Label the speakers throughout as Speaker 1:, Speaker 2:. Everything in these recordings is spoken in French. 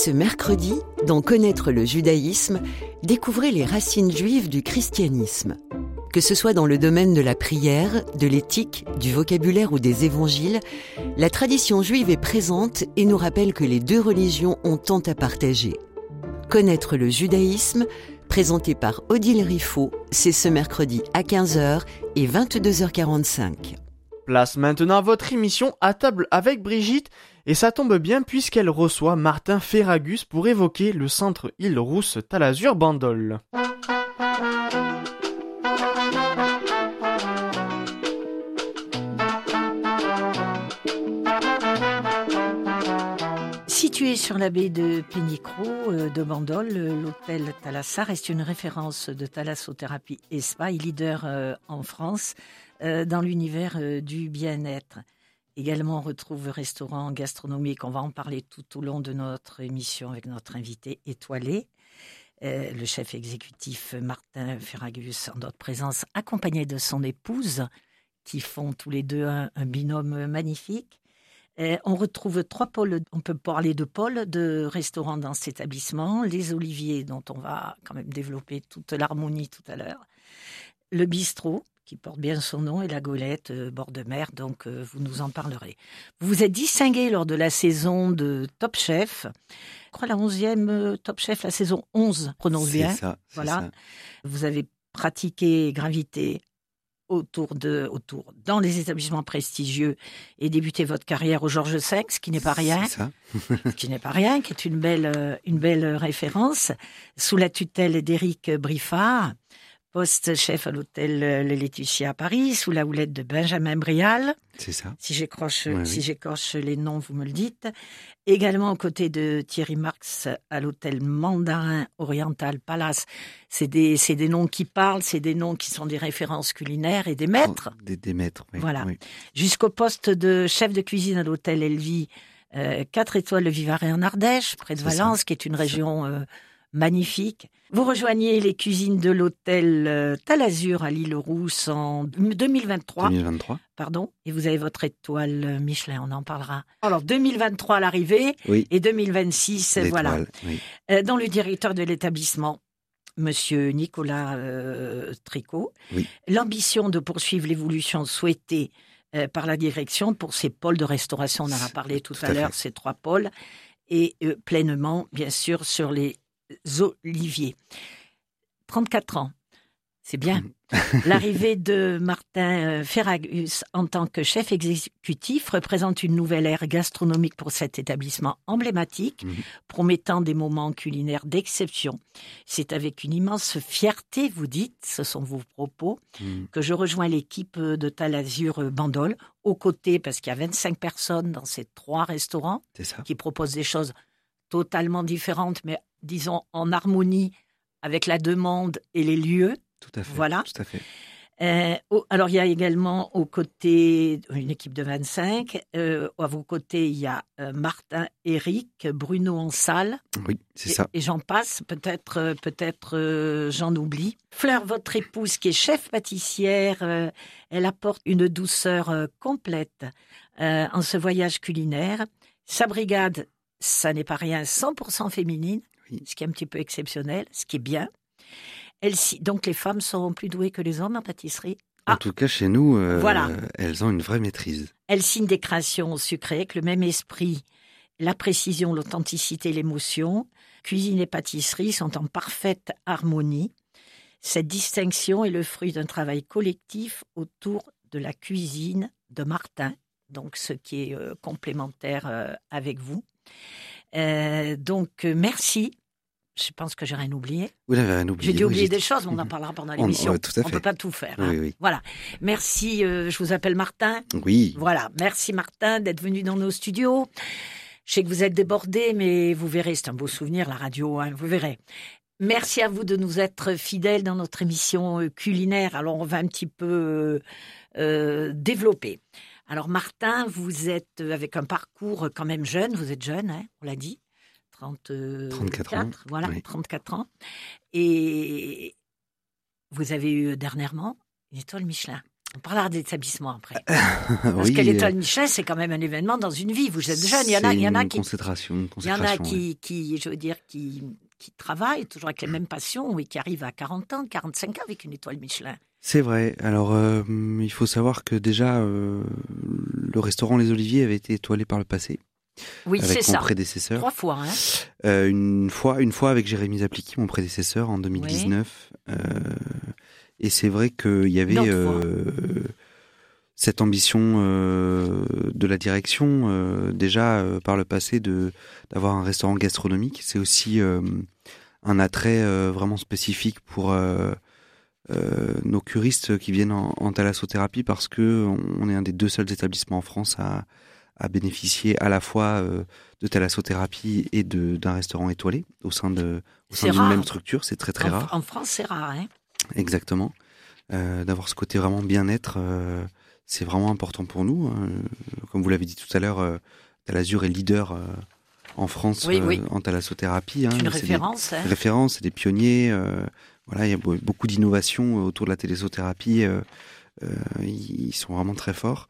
Speaker 1: Ce mercredi, dans Connaître le judaïsme, découvrez les racines juives du christianisme. Que ce soit dans le domaine de la prière, de l'éthique, du vocabulaire ou des évangiles, la tradition juive est présente et nous rappelle que les deux religions ont tant à partager. Connaître le judaïsme, présenté par Odile Riffaut, c'est ce mercredi à 15h et 22h45.
Speaker 2: Place maintenant à votre émission À table avec Brigitte, et ça tombe bien puisqu'elle reçoit Martin Ferragus pour évoquer le centre Île-Rousse Talazur Bandol.
Speaker 3: Situé sur la baie de Pénicrot de Bandol, l'hôtel Thalassa reste une référence de thalassothérapie et spa et leader en France dans l'univers du bien-être. Également, on retrouve restaurant gastronomique. On va en parler tout au long de notre émission avec notre invité étoilé, le chef exécutif Martin Ferragus en notre présence, accompagné de son épouse, qui font tous les deux un binôme magnifique. On retrouve 3 pôles, on peut parler de pôles de restaurants dans cet établissement. Les Oliviers, dont on va quand même développer toute l'harmonie tout à l'heure. Le bistrot, qui porte bien son nom, et la Golette, bord de mer, donc vous nous en parlerez. Vous vous êtes distingué lors de la saison de Top Chef. Je crois la 11e Top Chef, la saison 11, prononce bien.
Speaker 4: C'est ça.
Speaker 3: Voilà. Vous avez pratiqué, gravité autour dans les établissements prestigieux et débuté votre carrière au Georges V, ce qui n'est pas rien.
Speaker 4: C'est ça.
Speaker 3: Ce qui n'est pas rien, qui est une belle référence, sous la tutelle d'Éric Briffard, poste-chef à l'hôtel Le Laetitia à Paris, sous la houlette de Benjamin Brial.
Speaker 4: C'est ça.
Speaker 3: Si j'écorche les noms, vous me le dites. Également aux côtés de Thierry Marx à l'hôtel Mandarin Oriental Palace. C'est des noms qui parlent, c'est des noms qui sont des références culinaires et des maîtres.
Speaker 4: Des maîtres, oui.
Speaker 3: Voilà.
Speaker 4: Oui.
Speaker 3: Jusqu'au poste de chef de cuisine à l'hôtel Elvie, 4 étoiles Le Vivarais en Ardèche, près de Valence, qui est une région magnifique. Vous rejoignez les cuisines de l'hôtel Talazur à l'Île-Rousse en 2023. Pardon. Et vous avez votre étoile Michelin, on en parlera. Alors 2023 à l'arrivée,
Speaker 4: Oui.
Speaker 3: Et 2026, voilà.
Speaker 4: Oui.
Speaker 3: Dont le directeur de l'établissement, Monsieur Nicolas Tricot,
Speaker 4: Oui.
Speaker 3: L'ambition de poursuivre l'évolution souhaitée par la direction pour ces pôles de restauration, on en a parlé tout à l'heure, ces 3 pôles, et pleinement, bien sûr, sur les Olivier. 34 ans, c'est bien. L'arrivée de Martin Ferragus en tant que chef exécutif représente une nouvelle ère gastronomique pour cet établissement emblématique, promettant des moments culinaires d'exception. C'est avec une immense fierté, vous dites, ce sont vos propos, que je rejoins l'équipe de Talazur Bandol, aux côtés, parce qu'il y a 25 personnes dans ces 3 restaurants qui proposent des choses totalement différentes, mais disons en harmonie avec la demande et les lieux.
Speaker 4: Tout à fait.
Speaker 3: Voilà.
Speaker 4: Tout à fait.
Speaker 3: Alors, il y a également aux côtés une équipe de 25. À vos côtés, il y a Martin, Eric, Bruno en salle.
Speaker 4: Oui, c'est ça.
Speaker 3: Et j'en passe, peut-être j'en oublie. Fleur, votre épouse, qui est chef pâtissière, elle apporte une douceur complète en ce voyage culinaire. Sa brigade, ça n'est pas rien, 100% féminine, ce qui est un petit peu exceptionnel, ce qui est bien. Donc les femmes seront plus douées que les hommes en pâtisserie.
Speaker 4: En tout cas, chez nous,
Speaker 3: voilà.
Speaker 4: Elles ont une vraie maîtrise.
Speaker 3: Elles signent des créations sucrées avec le même esprit, la précision, l'authenticité, l'émotion. Cuisine et pâtisserie sont en parfaite harmonie. Cette distinction est le fruit d'un travail collectif autour de la cuisine de Martin, donc ce qui est complémentaire avec vous. Donc, merci. Je pense que j'ai rien oublié.
Speaker 4: Vous n'avez rien oublié.
Speaker 3: J'ai dû oublier des choses, mais on en parlera pendant l'émission.
Speaker 4: Tout à fait.
Speaker 3: On ne peut pas tout faire.
Speaker 4: Oui,
Speaker 3: hein.
Speaker 4: oui.
Speaker 3: Voilà. Merci, je vous appelle Martin.
Speaker 4: Oui.
Speaker 3: Voilà. Merci Martin d'être venu dans nos studios. Je sais que vous êtes débordé, mais vous verrez, c'est un beau souvenir, la radio, hein, vous verrez. Merci à vous de nous être fidèles dans notre émission culinaire. Alors, on va un petit peu développer. Alors, Martin, vous êtes avec un parcours quand même jeune. Vous êtes jeune, hein, on l'a dit.
Speaker 4: 34 ans.
Speaker 3: Voilà,
Speaker 4: oui.
Speaker 3: 34 ans. Et vous avez eu dernièrement une étoile Michelin. On parlera d'établissement après.
Speaker 4: Oui,
Speaker 3: Parce que l'étoile Michelin, c'est quand même un événement dans une vie. Vous êtes jeune, il y en a
Speaker 4: une
Speaker 3: qui...
Speaker 4: consécration.
Speaker 3: Il y en a qui travaillent toujours avec les mêmes passions et qui arrivent à 40 ans, 45 ans avec une étoile Michelin.
Speaker 4: C'est vrai. Alors, il faut savoir que déjà, le restaurant Les Oliviers avait été étoilé par le passé.
Speaker 3: Oui, c'est
Speaker 4: avec mon
Speaker 3: ça.
Speaker 4: prédécesseur.
Speaker 3: 3 fois.
Speaker 4: Une fois avec Jérémy Zapliki, mon prédécesseur, en 2019. Oui. Et c'est vrai qu'il y avait cette ambition de la direction, déjà par le passé, d'avoir un restaurant gastronomique. C'est aussi un attrait vraiment spécifique pour nos curistes qui viennent en thalassothérapie, parce qu'on est un des 2 seuls établissements en France à bénéficier à la fois de thalassothérapie et d'un restaurant étoilé au sein d'une même structure. C'est très très rare.
Speaker 3: En France, c'est rare. Hein.
Speaker 4: Exactement. D'avoir ce côté vraiment bien-être, c'est vraiment important pour nous. Comme vous l'avez dit tout à l'heure, Thalazur est leader en France en thalassothérapie.
Speaker 3: C'est une référence.
Speaker 4: C'est des pionniers. Voilà, il y a beaucoup d'innovations autour de la thalassothérapie. Ils sont vraiment très forts.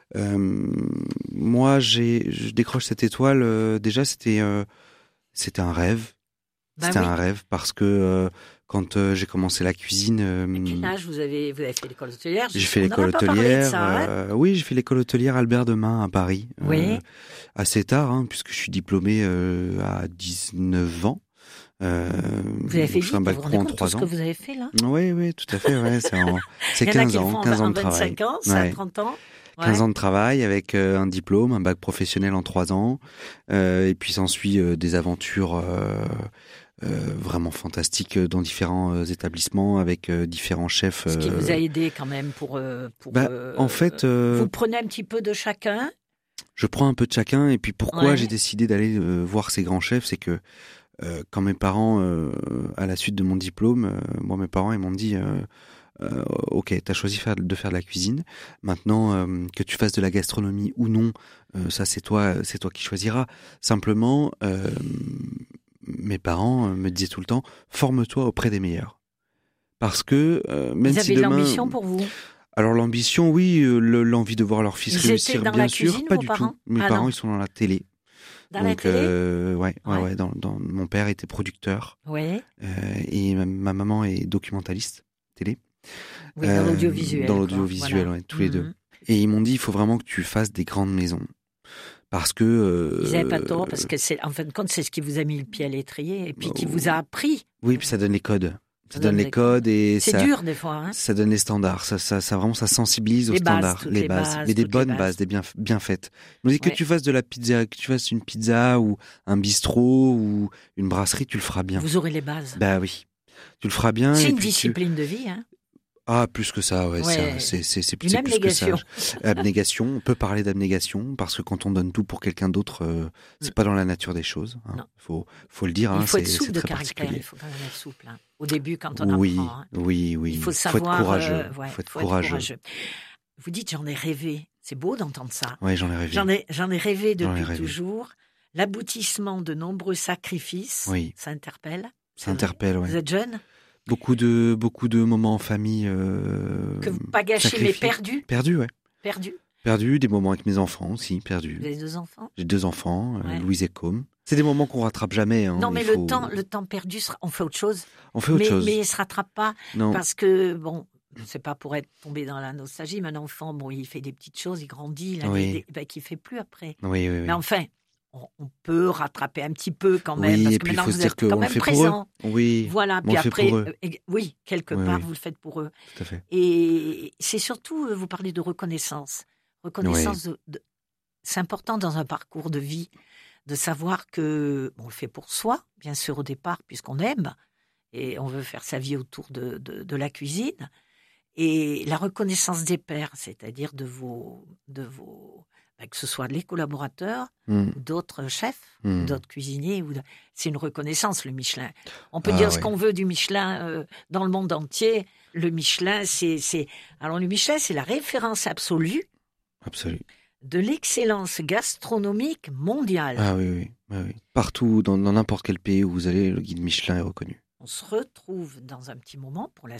Speaker 4: Moi, je décroche cette étoile. Déjà, c'était un rêve. C'était un rêve parce que quand j'ai commencé la cuisine.
Speaker 3: Quel âge vous avez fait l'école hôtelière?
Speaker 4: J'ai fait l'école hôtelière. Oui, j'ai fait l'école hôtelière Albert Demain à Paris.
Speaker 3: Oui.
Speaker 4: Assez tard, puisque je suis diplômé à 19 ans.
Speaker 3: Vous avez fait vite, vous vous rendez compte de ce que vous avez fait là?
Speaker 4: Oui, tout à fait. Ouais, c'est 15 ans de travail.
Speaker 3: 25 ans, ça a 30 ans.
Speaker 4: 15 ans de travail avec un diplôme, un bac professionnel en 3 ans. Et puis s'ensuit des aventures vraiment fantastiques dans différents établissements avec différents chefs.
Speaker 3: Ce qui vous a aidé quand même pour
Speaker 4: en fait,
Speaker 3: vous prenez un petit peu de chacun.
Speaker 4: Je prends un peu de chacun. Et puis pourquoi j'ai décidé d'aller voir ces grands chefs, c'est que quand mes parents, à la suite de mon diplôme, mes parents ils m'ont dit ok, t'as choisi de faire de la cuisine. Maintenant, que tu fasses de la gastronomie ou non, ça c'est toi qui choisiras. Simplement, mes parents me disaient tout le temps, forme-toi auprès des meilleurs. Parce que même si demain... Ils avaient
Speaker 3: l'ambition pour vous?
Speaker 4: Alors l'ambition, oui, l'envie de voir leur fils réussir, bien sûr,
Speaker 3: cuisine,
Speaker 4: pas du
Speaker 3: parents?
Speaker 4: tout. Mes parents, ils sont dans la télé.
Speaker 3: Dans la télé?
Speaker 4: Ouais. Mon père était producteur.
Speaker 3: Ouais.
Speaker 4: Et ma maman est documentaliste télé.
Speaker 3: Oui, dans l'audiovisuel.
Speaker 4: Dans l'audiovisuel, voilà. Tous les deux. Et ils m'ont dit, il faut vraiment que tu fasses des grandes maisons. Parce que...
Speaker 3: Ils n'avaient pas tort, parce que en fin de compte, c'est ce qui vous a mis le pied à l'étrier et puis qui vous a appris.
Speaker 4: Oui, puis ça donne les codes. Ça donne les codes et
Speaker 3: c'est dur des fois.
Speaker 4: Ça donne les standards. Ça vraiment, ça sensibilise aux standards. Les bases. Mais des bonnes bases, des bien faites. On dit que tu fasses de la pizza, que tu fasses une pizza ou un bistrot ou une brasserie, tu le feras bien.
Speaker 3: Vous aurez les bases.
Speaker 4: Bah oui. Tu le feras bien.
Speaker 3: C'est une discipline de vie, hein.
Speaker 4: Ah, plus que ça, ouais. C'est plus que ça. Abnégation. On peut parler d'abnégation parce que quand on donne tout pour quelqu'un d'autre, c'est pas dans la nature des choses. Hein. Faut le dire.
Speaker 3: Il faut être souple
Speaker 4: c'est
Speaker 3: de
Speaker 4: très
Speaker 3: caractère. Il faut quand même être souple. Hein. Au début, quand on apprend. Hein.
Speaker 4: Oui.
Speaker 3: Il faut savoir.
Speaker 4: Faut être courageux.
Speaker 3: Vous dites, j'en ai rêvé. C'est beau d'entendre ça.
Speaker 4: Oui, j'en ai rêvé.
Speaker 3: J'en ai rêvé depuis toujours. L'aboutissement de nombreux sacrifices.
Speaker 4: Oui.
Speaker 3: Ça interpelle.
Speaker 4: Ça interpelle, oui.
Speaker 3: Vous êtes jeune?
Speaker 4: Beaucoup de moments en famille.
Speaker 3: Que vous pas gâchés, mais perdus.
Speaker 4: Perdus, ouais. Perdus, des moments avec mes enfants aussi, perdus.
Speaker 3: Vous avez 2 enfants?
Speaker 4: J'ai 2 enfants, Louise et Com. C'est des moments qu'on rattrape jamais. Hein,
Speaker 3: non, mais le temps perdu, on fait autre chose.
Speaker 4: On fait autre chose.
Speaker 3: Mais il se rattrape pas. Non. Parce que, bon, c'est pas pour être tombé dans la nostalgie, mais un enfant, bon, il fait des petites choses, il grandit, qu'il fait plus après.
Speaker 4: Oui.
Speaker 3: Mais enfin, on peut rattraper un petit peu quand même, parce que maintenant vous êtes quand même présent.
Speaker 4: Oui.
Speaker 3: Voilà, puis après, quelque part, vous le faites pour eux.
Speaker 4: Tout à fait.
Speaker 3: Et c'est surtout, vous parlez de reconnaissance. Reconnaissance, c'est important dans un parcours de vie, de savoir que on le fait pour soi, bien sûr au départ, puisqu'on aime, et on veut faire sa vie autour de la cuisine. Et la reconnaissance des pairs, c'est-à-dire de vos que ce soit les collaborateurs, d'autres chefs, d'autres cuisiniers. C'est une reconnaissance, le Michelin. On peut dire ce qu'on veut du Michelin dans le monde entier. Le Michelin, alors le Michelin, c'est la référence absolue de l'excellence gastronomique mondiale.
Speaker 4: Ah oui. Partout, dans n'importe quel pays où vous allez, le guide Michelin est reconnu.
Speaker 3: On se retrouve dans un petit moment pour la